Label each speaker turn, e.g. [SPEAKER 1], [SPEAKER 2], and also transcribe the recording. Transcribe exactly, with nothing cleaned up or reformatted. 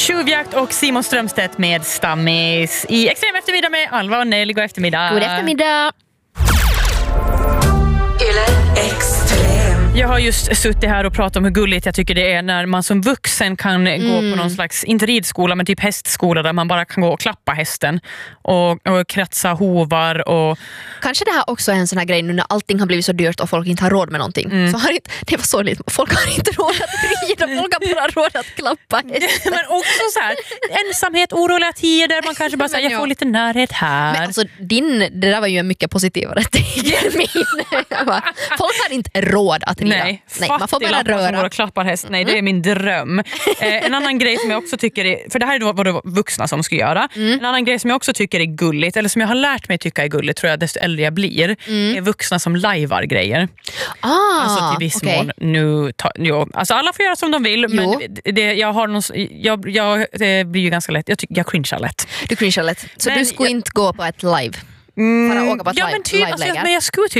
[SPEAKER 1] Tjuvjakt och Simon Strömstedt med Stammis i Extrem eftermiddag med Alva och Nelly. God eftermiddag.
[SPEAKER 2] God eftermiddag.
[SPEAKER 1] Jag har just suttit här och pratat om hur gulligt jag tycker det är när man som vuxen kan mm. gå på någon slags, inte ridskola men typ hästskola där man bara kan gå och klappa hästen och, och kratsa hovar och...
[SPEAKER 2] Kanske det här också är en sån här grej nu när allting har blivit så dyrt och folk inte har råd med någonting. Mm. Så har inte, det var så lite, folk har inte råd att rida, folk har bara råd att klappa hästen.
[SPEAKER 1] Men också så här, ensamhet, oroliga tider, man kanske bara säger jag får lite närhet här.
[SPEAKER 2] Men alltså din, det där var ju en mycket positivare till min. Folk har inte råd att rida.
[SPEAKER 1] Nej,
[SPEAKER 2] Nej man får bara röra.
[SPEAKER 1] Och klappar häst. Nej, det är min dröm. Eh, en annan grej som jag också tycker är, för det här är då vad det vuxna som ska göra. Mm. En annan grej som jag också tycker är gulligt, eller som jag har lärt mig tycka är gulligt, tror jag desto äldre jag blir, mm. är vuxna som lajvar grejer.
[SPEAKER 2] Ah,
[SPEAKER 1] alltså till viss
[SPEAKER 2] okay.
[SPEAKER 1] mån nu ta, jo, alltså alla får göra som de vill, jo. men det, jag har någon, jag, jag det blir ju ganska lätt. Jag tycker jag cringear lätt.
[SPEAKER 2] Du cringear lätt. Så men, du skulle jag, inte gå på ett live.
[SPEAKER 1] Mm,
[SPEAKER 2] Bara åka på ett
[SPEAKER 1] ja,
[SPEAKER 2] live,
[SPEAKER 1] men, typ, alltså, men jag skulle typ